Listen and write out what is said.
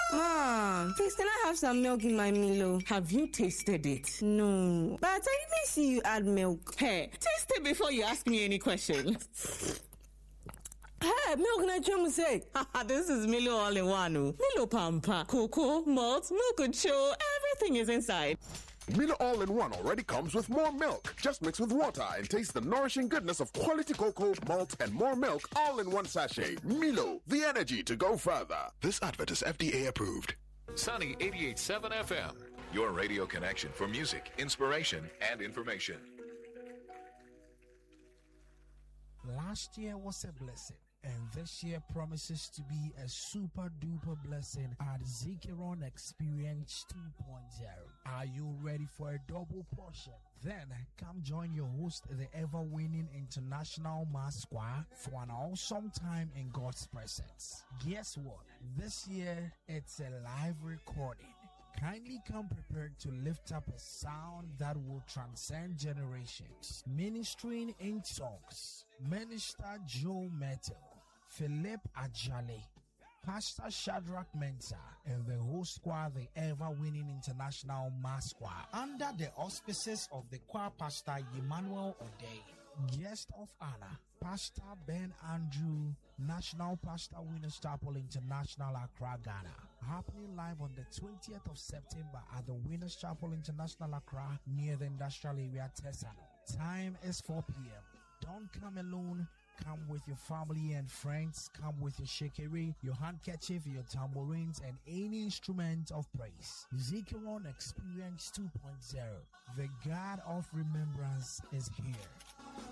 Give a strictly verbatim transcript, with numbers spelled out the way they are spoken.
Mom, please, can I have some milk in my Milo? Have you tasted it? No. But I didn't see you add milk. Hey, taste it before you ask me any question. Hey, milk na chum say. This is Milo all in one. Milo Pampa, cocoa, malt, milk show, everything is inside. Milo All-in-One already comes with more milk. Just mix with water and taste the nourishing goodness of quality cocoa, malt, and more milk all in one sachet. Milo, the energy to go further. This advert is F D A approved. Sunny eighty-eight point seven F M, your radio connection for music, inspiration, and information. Last year was a blessing, and this year promises to be a super duper blessing at Zikron Experience two point oh. Are you ready for a double portion? Then come join your host, the ever-winning international mass choir, for an awesome time in God's presence. Guess what? This year, it's a live recording. Kindly come prepared to lift up a sound that will transcend generations. Ministering in songs, Minister Joe Metal, Philip Ajale, Pastor Shadrach Mensah, and the host choir, the ever-winning international mass choir, under the auspices of the choir pastor Emmanuel O'Day. Guest of honor, Pastor Ben Andrew, National Pastor Winners Chapel International, Accra, Ghana. Happening live on the twentieth of September at the Winners Chapel International, Accra, near the industrial area, Tesano. Time is four p.m. Don't come alone. Come with your family and friends. Come with your shekere, your handkerchief, your tambourines, and any instrument of praise. Zikron Experience two point oh. The God of remembrance is here.